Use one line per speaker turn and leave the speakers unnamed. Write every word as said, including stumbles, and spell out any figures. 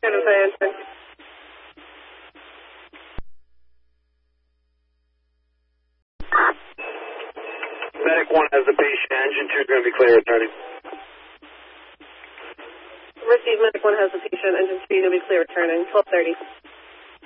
San Jose.
Medic one has the patient. Engine two is going to be clear returning.
Receive Medic one has the patient. Engine two is going to be clear returning. twelve thirty.